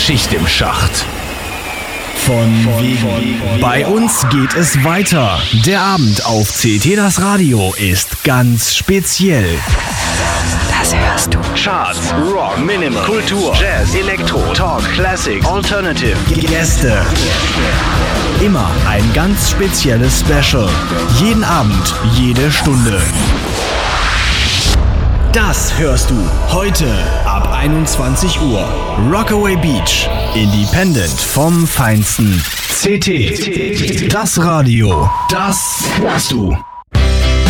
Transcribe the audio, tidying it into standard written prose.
Schicht im Schacht. Von wegen. Bei uns geht es weiter. Der Abend auf CT Das Radio ist ganz speziell. Das hörst du. Charts, Rock, Minimal, Kultur, Jazz, Elektro, Talk, Classic, Alternative, Gäste. Immer ein ganz spezielles Special. Jeden Abend, jede Stunde. Das hörst du heute ab 21 Uhr. Rockaway Beach. Independent vom Feinsten. CT. Das Radio. Das hörst du.